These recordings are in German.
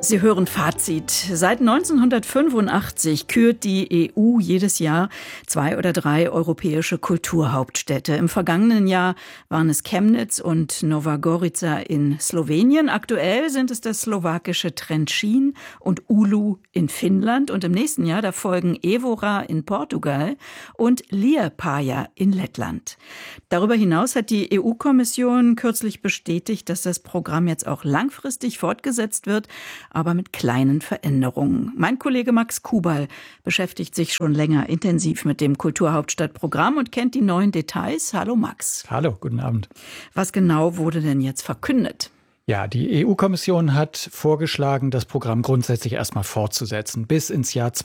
Sie hören Fazit. Seit 1985 kürt die EU jedes Jahr 2 oder 3 europäische Kulturhauptstädte. Im vergangenen Jahr waren es Chemnitz und Nova Gorica in Slowenien. Aktuell sind es das slowakische Trenčín und Oulu in Finnland. Und im nächsten Jahr, da folgen Évora in Portugal und Liepāja in Lettland. Darüber hinaus hat die EU-Kommission kürzlich bestätigt, dass das Programm jetzt auch langfristig fortgesetzt wird, aber mit kleinen Veränderungen. Mein Kollege Max Kubal beschäftigt sich schon länger intensiv mit dem Kulturhauptstadtprogramm und kennt die neuen Details. Hallo Max. Hallo, guten Abend. Was genau wurde denn jetzt verkündet? Ja, die EU-Kommission hat vorgeschlagen, das Programm grundsätzlich erstmal fortzusetzen, bis ins Jahr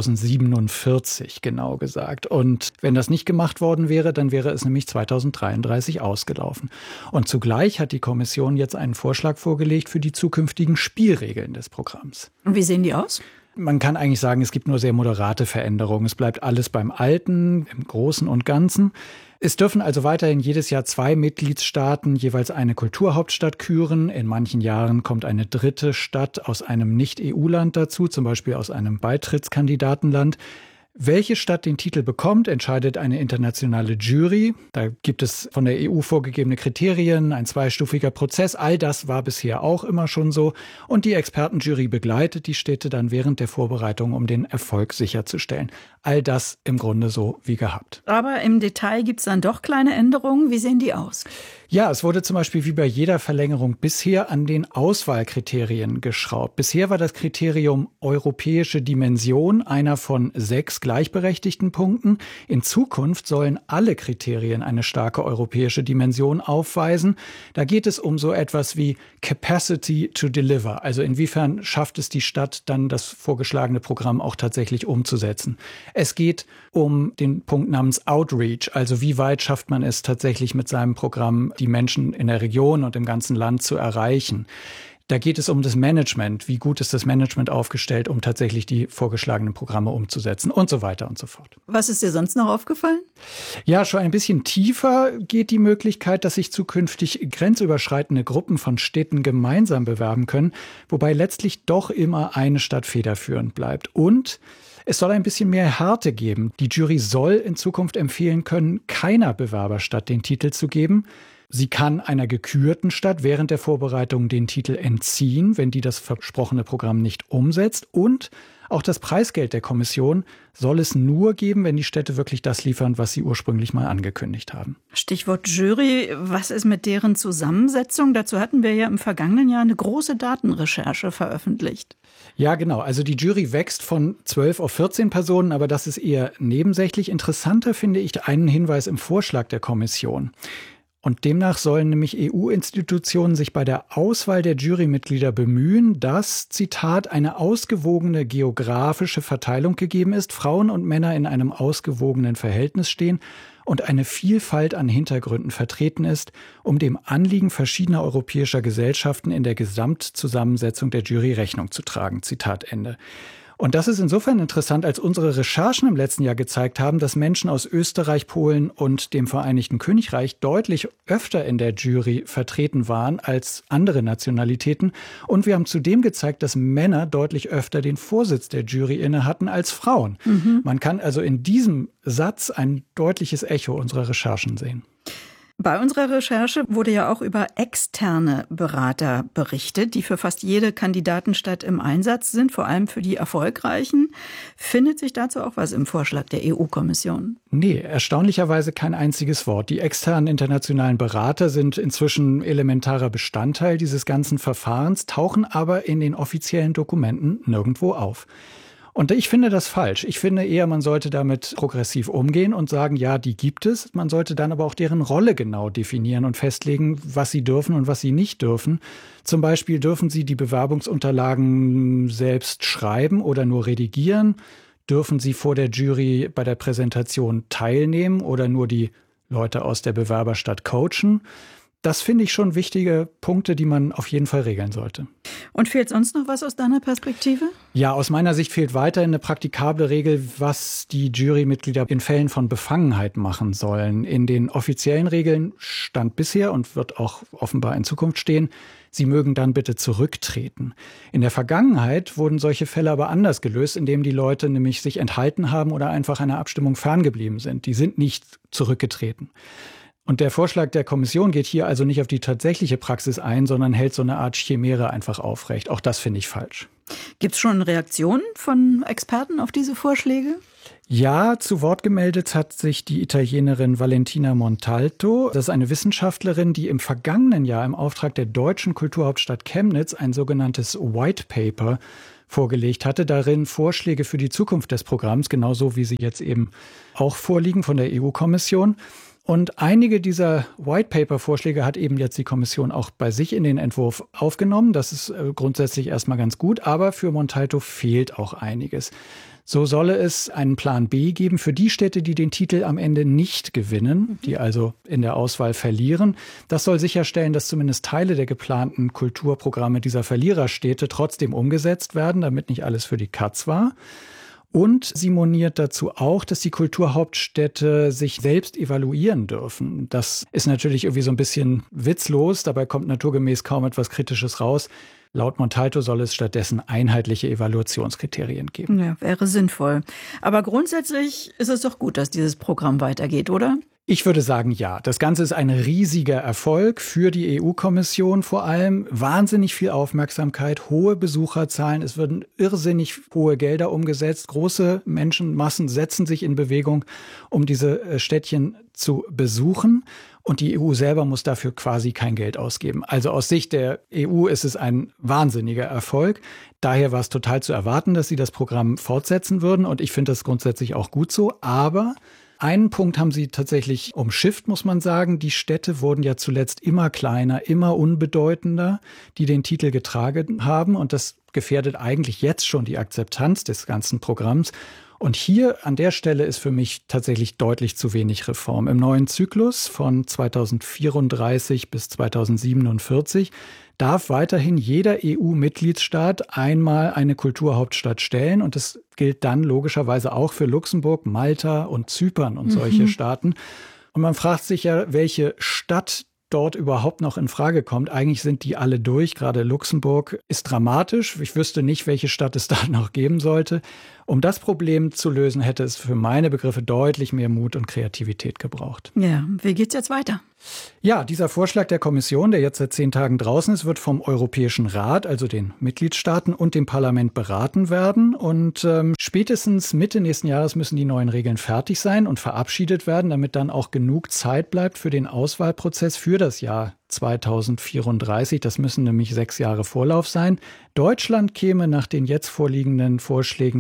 2047 genau gesagt. Und wenn das nicht gemacht worden wäre, dann wäre es nämlich 2033 ausgelaufen. Und zugleich hat die Kommission jetzt einen Vorschlag vorgelegt für die zukünftigen Spielregeln des Programms. Und wie sehen die aus? Man kann eigentlich sagen, es gibt nur sehr moderate Veränderungen. Es bleibt alles beim Alten, im Großen und Ganzen. Es dürfen also weiterhin jedes Jahr 2 Mitgliedstaaten jeweils eine Kulturhauptstadt küren. In manchen Jahren kommt eine dritte Stadt aus einem Nicht-EU-Land dazu, zum Beispiel aus einem Beitrittskandidatenland. Welche Stadt den Titel bekommt, entscheidet eine internationale Jury. Da gibt es von der EU vorgegebene Kriterien, ein zweistufiger Prozess. All das war bisher auch immer schon so. Und die Expertenjury begleitet die Städte dann während der Vorbereitung, um den Erfolg sicherzustellen. All das im Grunde so wie gehabt. Aber im Detail gibt es dann doch kleine Änderungen. Wie sehen die aus? Ja, es wurde zum Beispiel wie bei jeder Verlängerung bisher an den Auswahlkriterien geschraubt. Bisher war das Kriterium europäische Dimension einer von 6 gleichberechtigten Punkten. In Zukunft sollen alle Kriterien eine starke europäische Dimension aufweisen. Da geht es um so etwas wie Capacity to Deliver. Also inwiefern schafft es die Stadt dann, das vorgeschlagene Programm auch tatsächlich umzusetzen. Es geht um den Punkt namens Outreach. Also wie weit schafft man es tatsächlich mit seinem Programm, die Menschen in der Region und im ganzen Land zu erreichen. Da geht es um das Management. Wie gut ist das Management aufgestellt, um tatsächlich die vorgeschlagenen Programme umzusetzen und so weiter und so fort. Was ist dir sonst noch aufgefallen? Ja, schon ein bisschen tiefer geht die Möglichkeit, dass sich zukünftig grenzüberschreitende Gruppen von Städten gemeinsam bewerben können, wobei letztlich doch immer eine Stadt federführend bleibt. Und es soll ein bisschen mehr Härte geben. Die Jury soll in Zukunft empfehlen können, keiner Bewerberstadt den Titel zu geben. Sie kann einer gekürten Stadt während der Vorbereitung den Titel entziehen, wenn die das versprochene Programm nicht umsetzt. Und auch das Preisgeld der Kommission soll es nur geben, wenn die Städte wirklich das liefern, was sie ursprünglich mal angekündigt haben. Stichwort Jury, was ist mit deren Zusammensetzung? Dazu hatten wir ja im vergangenen Jahr eine große Datenrecherche veröffentlicht. Ja, genau. Also die Jury wächst von 12 auf 14 Personen, aber das ist eher nebensächlich. Interessanter finde ich einen Hinweis im Vorschlag der Kommission. Und demnach sollen nämlich EU-Institutionen sich bei der Auswahl der Jurymitglieder bemühen, dass, Zitat, eine ausgewogene geografische Verteilung gegeben ist, Frauen und Männer in einem ausgewogenen Verhältnis stehen und eine Vielfalt an Hintergründen vertreten ist, um dem Anliegen verschiedener europäischer Gesellschaften in der Gesamtzusammensetzung der Jury Rechnung zu tragen. Zitat Ende. Und das ist insofern interessant, als unsere Recherchen im letzten Jahr gezeigt haben, dass Menschen aus Österreich, Polen und dem Vereinigten Königreich deutlich öfter in der Jury vertreten waren als andere Nationalitäten. Und wir haben zudem gezeigt, dass Männer deutlich öfter den Vorsitz der Jury inne hatten als Frauen. Man kann also in diesem Satz ein deutliches Echo unserer Recherchen sehen. Bei unserer Recherche wurde ja auch über externe Berater berichtet, die für fast jede Kandidatenstadt im Einsatz sind, vor allem für die erfolgreichen. Findet sich dazu auch was im Vorschlag der EU-Kommission? Nee, erstaunlicherweise kein einziges Wort. Die externen internationalen Berater sind inzwischen elementarer Bestandteil dieses ganzen Verfahrens, tauchen aber in den offiziellen Dokumenten nirgendwo auf. Und ich finde das falsch. Ich finde eher, man sollte damit progressiv umgehen und sagen, ja, die gibt es. Man sollte dann aber auch deren Rolle genau definieren und festlegen, was sie dürfen und was sie nicht dürfen. Zum Beispiel dürfen sie die Bewerbungsunterlagen selbst schreiben oder nur redigieren? Dürfen sie vor der Jury bei der Präsentation teilnehmen oder nur die Leute aus der Bewerberstadt coachen? Das finde ich schon wichtige Punkte, die man auf jeden Fall regeln sollte. Und fehlt sonst noch was aus deiner Perspektive? Ja, aus meiner Sicht fehlt weiterhin eine praktikable Regel, was die Jurymitglieder in Fällen von Befangenheit machen sollen. In den offiziellen Regeln stand bisher und wird auch offenbar in Zukunft stehen, sie mögen dann bitte zurücktreten. In der Vergangenheit wurden solche Fälle aber anders gelöst, indem die Leute nämlich sich enthalten haben oder einfach einer Abstimmung ferngeblieben sind. Die sind nicht zurückgetreten. Und der Vorschlag der Kommission geht hier also nicht auf die tatsächliche Praxis ein, sondern hält so eine Art Chimäre einfach aufrecht. Auch das finde ich falsch. Gibt es schon Reaktionen von Experten auf diese Vorschläge? Ja, zu Wort gemeldet hat sich die Italienerin Valentina Montalto. Das ist eine Wissenschaftlerin, die im vergangenen Jahr im Auftrag der deutschen Kulturhauptstadt Chemnitz ein sogenanntes White Paper vorgelegt hatte. Darin Vorschläge für die Zukunft des Programms, genauso wie sie jetzt eben auch vorliegen von der EU-Kommission. Und einige dieser White-Paper-Vorschläge hat eben jetzt die Kommission auch bei sich in den Entwurf aufgenommen. Das ist grundsätzlich erstmal ganz gut, aber für Montalto fehlt auch einiges. So solle es einen Plan B geben für die Städte, die den Titel am Ende nicht gewinnen, die also in der Auswahl verlieren. Das soll sicherstellen, dass zumindest Teile der geplanten Kulturprogramme dieser Verliererstädte trotzdem umgesetzt werden, damit nicht alles für die Katz war. Und sie moniert dazu auch, dass die Kulturhauptstädte sich selbst evaluieren dürfen. Das ist natürlich irgendwie so ein bisschen witzlos. Dabei kommt naturgemäß kaum etwas Kritisches raus. Laut Montalto soll es stattdessen einheitliche Evaluationskriterien geben. Ja, wäre sinnvoll. Aber grundsätzlich ist es doch gut, dass dieses Programm weitergeht, oder? Ich würde sagen, ja. Das Ganze ist ein riesiger Erfolg für die EU-Kommission vor allem. Wahnsinnig viel Aufmerksamkeit, hohe Besucherzahlen. Es werden irrsinnig hohe Gelder umgesetzt. Große Menschenmassen setzen sich in Bewegung, um diese Städtchen zu besuchen. Und die EU selber muss dafür quasi kein Geld ausgeben. Also aus Sicht der EU ist es ein wahnsinniger Erfolg. Daher war es total zu erwarten, dass sie das Programm fortsetzen würden. Und ich finde das grundsätzlich auch gut so. Aber einen Punkt haben sie tatsächlich umschifft, muss man sagen. Die Städte wurden ja zuletzt immer kleiner, immer unbedeutender, die den Titel getragen haben. Und das gefährdet eigentlich jetzt schon die Akzeptanz des ganzen Programms. Und hier an der Stelle ist für mich tatsächlich deutlich zu wenig Reform. Im neuen Zyklus von 2034 bis 2047 darf weiterhin jeder EU-Mitgliedsstaat einmal eine Kulturhauptstadt stellen. Und das gilt dann logischerweise auch für Luxemburg, Malta und Zypern und solche Staaten. Und man fragt sich ja, welche Stadt dort überhaupt noch in Frage kommt. Eigentlich sind die alle durch. Gerade Luxemburg ist dramatisch. Ich wüsste nicht, welche Stadt es da noch geben sollte. Um das Problem zu lösen, hätte es für meine Begriffe deutlich mehr Mut und Kreativität gebraucht. Ja, wie geht's jetzt weiter? Ja, dieser Vorschlag der Kommission, der jetzt seit 10 Tagen draußen ist, wird vom Europäischen Rat, also den Mitgliedstaaten und dem Parlament beraten werden. Und spätestens Mitte nächsten Jahres müssen die neuen Regeln fertig sein und verabschiedet werden, damit dann auch genug Zeit bleibt für den Auswahlprozess für das Jahr 2034. Das müssen nämlich 6 Jahre Vorlauf sein. Deutschland käme nach den jetzt vorliegenden Vorschlägen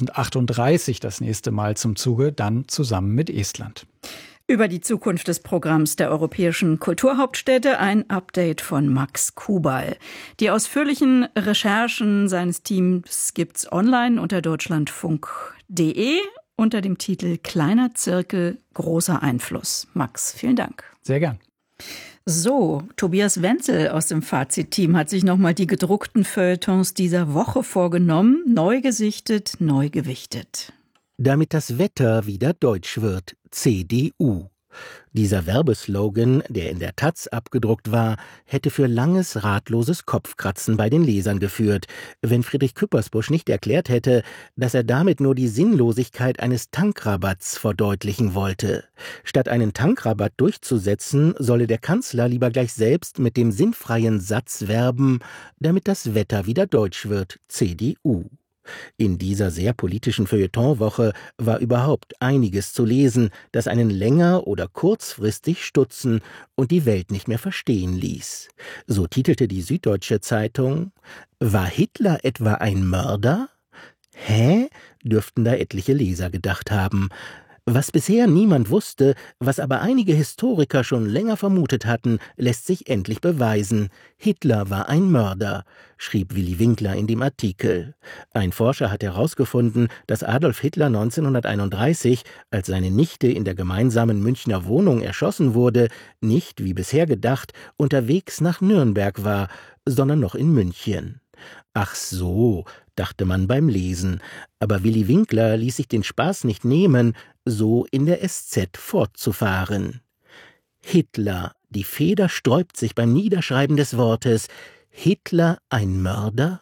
2038 das nächste Mal zum Zuge, dann zusammen mit Estland. Über die Zukunft des Programms der europäischen Kulturhauptstädte ein Update von Max Kubal. Die ausführlichen Recherchen seines Teams gibt's online unter deutschlandfunk.de unter dem Titel Kleiner Zirkel, großer Einfluss. Max, vielen Dank. Sehr gern. So, Tobias Wenzel aus dem Fazit-Team hat sich nochmal die gedruckten Feuilletons dieser Woche vorgenommen. Neu gesichtet, neu gewichtet. Damit das Wetter wieder deutsch wird, CDU. Dieser Werbeslogan, der in der Taz abgedruckt war, hätte für langes, ratloses Kopfkratzen bei den Lesern geführt, wenn Friedrich Küppersbusch nicht erklärt hätte, dass er damit nur die Sinnlosigkeit eines Tankrabatts verdeutlichen wollte. Statt einen Tankrabatt durchzusetzen, solle der Kanzler lieber gleich selbst mit dem sinnfreien Satz werben, damit das Wetter wieder deutsch wird, CDU. In dieser sehr politischen Feuilletonwoche war überhaupt einiges zu lesen, das einen länger oder kurzfristig stutzen und die Welt nicht mehr verstehen ließ. So titelte die Süddeutsche Zeitung: War Hitler etwa ein Mörder? Hä? Dürften da etliche Leser gedacht haben. Was bisher niemand wusste, was aber einige Historiker schon länger vermutet hatten, lässt sich endlich beweisen. Hitler war ein Mörder, schrieb Willi Winkler in dem Artikel. Ein Forscher hat herausgefunden, dass Adolf Hitler 1931, als seine Nichte in der gemeinsamen Münchner Wohnung erschossen wurde, nicht, wie bisher gedacht, unterwegs nach Nürnberg war, sondern noch in München. Ach so, dachte man beim Lesen, aber Willi Winkler ließ sich den Spaß nicht nehmen, so in der SZ fortzufahren. Hitler, die Feder sträubt sich beim Niederschreiben des Wortes. Hitler ein Mörder?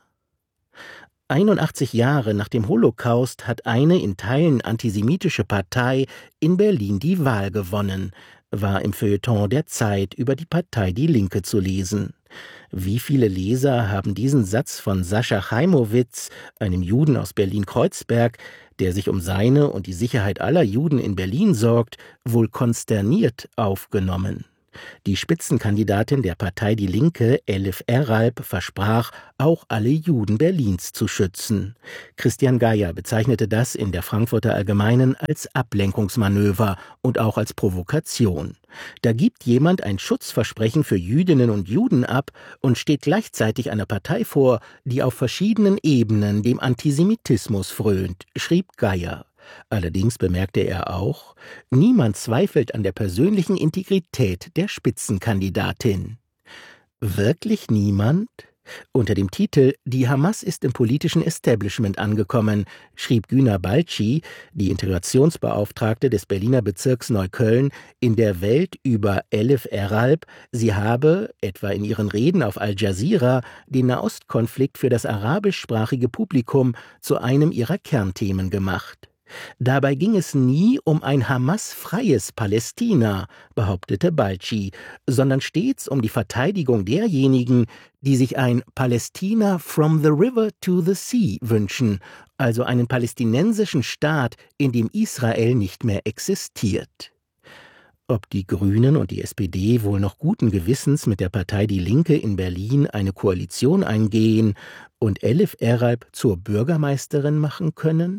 81 Jahre nach dem Holocaust hat eine in Teilen antisemitische Partei in Berlin die Wahl gewonnen, war im Feuilleton der Zeit über die Partei Die Linke zu lesen. Wie viele Leser haben diesen Satz von Sascha Chaimowitz, einem Juden aus Berlin-Kreuzberg, der sich um seine und die Sicherheit aller Juden in Berlin sorgt, wohl konsterniert aufgenommen? Die Spitzenkandidatin der Partei Die Linke, Elif Eralp, versprach, auch alle Juden Berlins zu schützen. Christian Geier bezeichnete das in der Frankfurter Allgemeinen als Ablenkungsmanöver und auch als Provokation. Da gibt jemand ein Schutzversprechen für Jüdinnen und Juden ab und steht gleichzeitig einer Partei vor, die auf verschiedenen Ebenen dem Antisemitismus frönt, schrieb Geier. Allerdings bemerkte er auch, niemand zweifelt an der persönlichen Integrität der Spitzenkandidatin. Wirklich niemand? Unter dem Titel »Die Hamas ist im politischen Establishment angekommen« schrieb Güner Balci, die Integrationsbeauftragte des Berliner Bezirks Neukölln, in der Welt über Elif Eralp, sie habe, etwa in ihren Reden auf Al Jazeera, den Nahostkonflikt für das arabischsprachige Publikum zu einem ihrer Kernthemen gemacht. Dabei ging es nie um ein Hamas-freies Palästina, behauptete Balci, sondern stets um die Verteidigung derjenigen, die sich ein Palästina from the river to the sea wünschen, also einen palästinensischen Staat, in dem Israel nicht mehr existiert. Ob die Grünen und die SPD wohl noch guten Gewissens mit der Partei Die Linke in Berlin eine Koalition eingehen und Elif Eralp zur Bürgermeisterin machen können?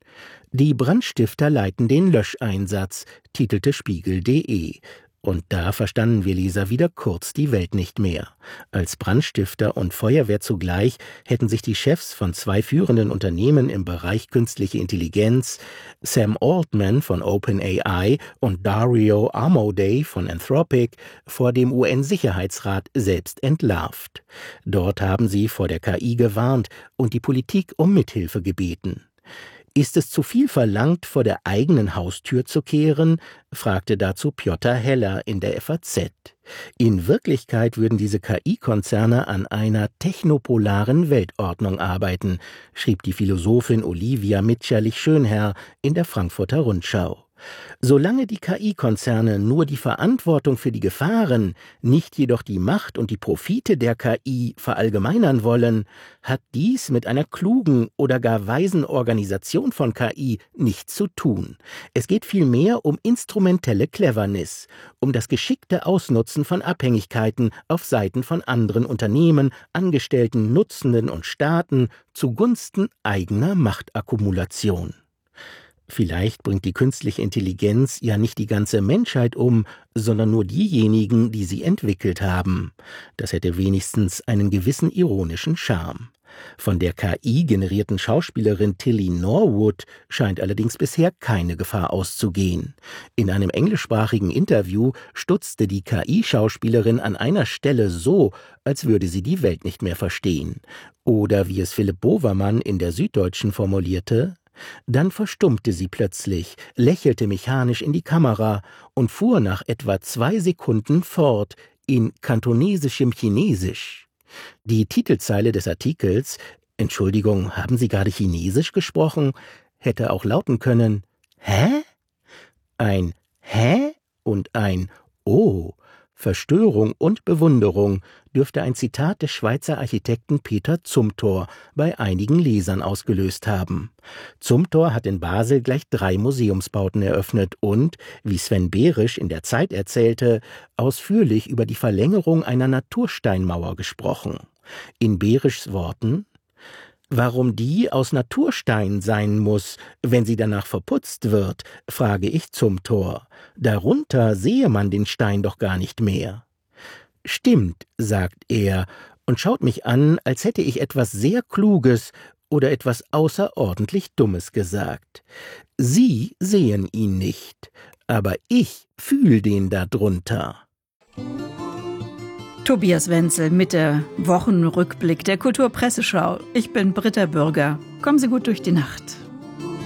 Die Brandstifter leiten den Löscheinsatz, titelte Spiegel.de. Und da verstanden wir Leser wieder kurz die Welt nicht mehr. Als Brandstifter und Feuerwehr zugleich hätten sich die Chefs von 2 führenden Unternehmen im Bereich künstliche Intelligenz, Sam Altman von OpenAI und Dario Amodei von Anthropic, vor dem UN-Sicherheitsrat selbst entlarvt. Dort haben sie vor der KI gewarnt und die Politik um Mithilfe gebeten. Ist es zu viel verlangt, vor der eigenen Haustür zu kehren? Fragte dazu Piotr Heller in der FAZ. In Wirklichkeit würden diese KI-Konzerne an einer technopolaren Weltordnung arbeiten, schrieb die Philosophin Olivia Mitscherlich-Schönherr in der Frankfurter Rundschau. Solange die KI-Konzerne nur die Verantwortung für die Gefahren, nicht jedoch die Macht und die Profite der KI verallgemeinern wollen, hat dies mit einer klugen oder gar weisen Organisation von KI nichts zu tun. Es geht vielmehr um instrumentelle Cleverness, um das geschickte Ausnutzen von Abhängigkeiten auf Seiten von anderen Unternehmen, Angestellten, Nutzenden und Staaten zugunsten eigener Machtakkumulation. Vielleicht bringt die künstliche Intelligenz ja nicht die ganze Menschheit um, sondern nur diejenigen, die sie entwickelt haben. Das hätte wenigstens einen gewissen ironischen Charme. Von der KI-generierten Schauspielerin Tilly Norwood scheint allerdings bisher keine Gefahr auszugehen. In einem englischsprachigen Interview stutzte die KI-Schauspielerin an einer Stelle so, als würde sie die Welt nicht mehr verstehen. Oder wie es Philipp Bovermann in der Süddeutschen formulierte: Dann verstummte sie plötzlich, lächelte mechanisch in die Kamera und fuhr nach etwa 2 Sekunden fort in kantonesischem Chinesisch. Die Titelzeile des Artikels »Entschuldigung, haben Sie gerade Chinesisch gesprochen?« hätte auch lauten können: »Hä?« Ein »Hä?« und ein »Oh«. Verstörung und Bewunderung dürfte ein Zitat des Schweizer Architekten Peter Zumthor bei einigen Lesern ausgelöst haben. Zumthor hat in Basel gleich 3 Museumsbauten eröffnet und, wie Sven Behrisch in der Zeit erzählte, ausführlich über die Verlängerung einer Natursteinmauer gesprochen. In Behrischs Worten: Warum die aus Naturstein sein muss, wenn sie danach verputzt wird, frage ich Zumthor. Darunter sehe man den Stein doch gar nicht mehr. Stimmt, sagt er und schaut mich an, als hätte ich etwas sehr Kluges oder etwas außerordentlich Dummes gesagt. Sie sehen ihn nicht, aber ich fühl den da drunter. Tobias Wenzel mit der Wochenrückblick der Kulturpresseschau. Ich bin Britta Bürger. Kommen Sie gut durch die Nacht.